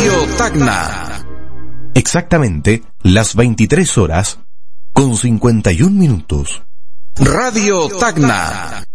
Radio Tacna. Exactamente las 23 horas con 51 minutos. Radio Tacna.